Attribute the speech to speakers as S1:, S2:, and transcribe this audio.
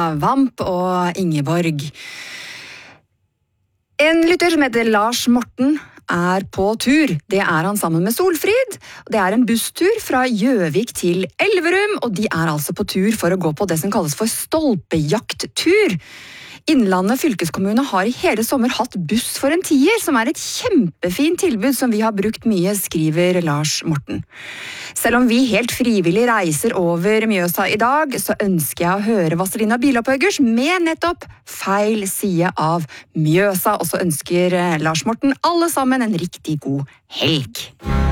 S1: Vamp og Ingeborg. En lytter som heter Lars Morten på tur. Det han sammen med Solfrid. Det en busstur fra Gjøvik til Elverum, og de altså på tur for å gå på det som kalles for stolpejakttur. Innlandet fylkeskommune har i hele sommer hatt buss for en 10, som et kjempefint tilbud som vi har brukt mye, skriver Lars Morten. Selv om vi helt frivillig reiser over Mjøsa i dag, så ønsker jeg å høre Vazelina Bilopphøggers med nettopp Feil side av Mjøsa, og så ønsker Lars Morten alle sammen en riktig god helg.